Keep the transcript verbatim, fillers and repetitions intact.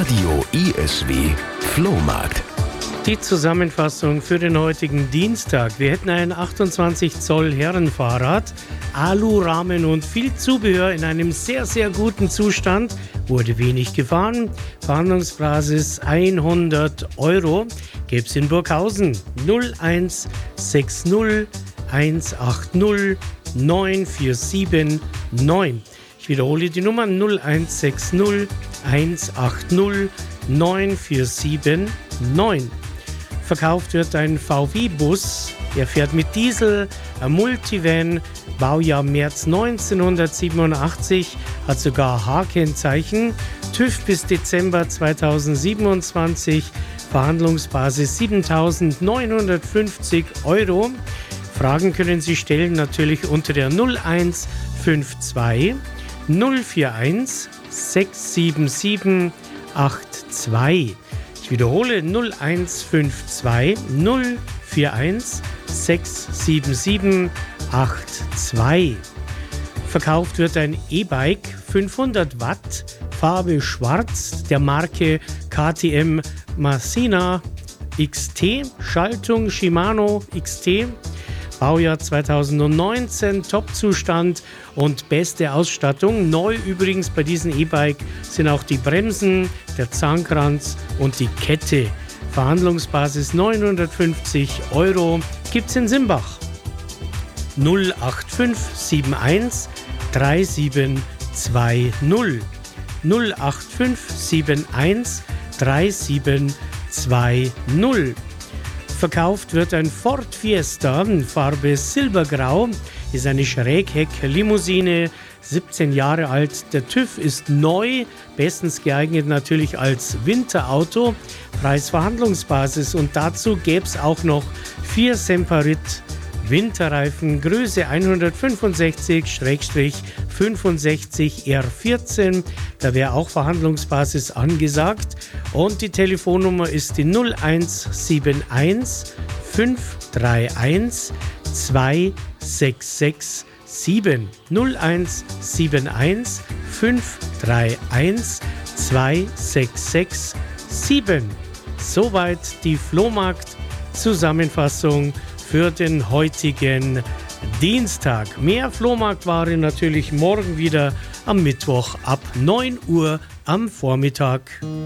Radio I S W Flohmarkt. Die Zusammenfassung für den heutigen Dienstag. Wir hätten ein achtundzwanzig Zoll Herrenfahrrad, Alurahmen und viel Zubehör in einem sehr, sehr guten Zustand. Wurde wenig gefahren. Verhandlungsbasis hundert Euro. Gäbe es in Burghausen null eins sechs null eins acht null neun vier sieben neun. Ich wiederhole die Nummer null eins sechs null eins acht null neun vier sieben neun. Verkauft wird ein V W-Bus, der fährt mit Diesel, ein Multivan, Baujahr März neunzehnhundertsiebenundachtzig, hat sogar H-Kennzeichen, TÜV bis Dezember zweitausendsiebenundzwanzig, Verhandlungsbasis siebentausendneunhundertfünfzig Euro. Fragen können Sie stellen natürlich unter der null eins fünf zwei null vier eins sechs sieben sieben acht zwei. Ich wiederhole null eins fünf zwei null vier eins sechs sieben sieben acht zwei. Verkauft wird ein E-Bike fünfhundert Watt, Farbe schwarz, der Marke K T M Masina X T, Schaltung Shimano X T. Baujahr zweitausendneunzehn, Top-Zustand und beste Ausstattung. Neu übrigens bei diesem E-Bike sind auch die Bremsen, der Zahnkranz und die Kette. Verhandlungsbasis neunhundertfünfzig Euro. Gibt's in Simbach. null acht fünf sieben eins drei sieben zwei null. null acht fünf sieben eins drei sieben zwei null. Verkauft wird ein Ford Fiesta, Farbe Silbergrau, ist eine Schrägheck-Limousine, siebzehn Jahre alt. Der TÜV ist neu, bestens geeignet natürlich als Winterauto. Preisverhandlungsbasis und dazu gäbe es auch noch vier Semperit Winterreifen, Größe hundertfünfundsechzig fünfundsechzig R vierzehn. Da wäre auch Verhandlungsbasis angesagt. Und die Telefonnummer ist die null eins sieben eins fünf drei eins zwei sechs sechs sieben. null eins sieben eins fünf drei eins zwei sechs sechs sieben. Soweit die Flohmarkt-Zusammenfassung für den heutigen Dienstag. Mehr Flohmarktware natürlich morgen wieder am Mittwoch ab neun Uhr am Vormittag.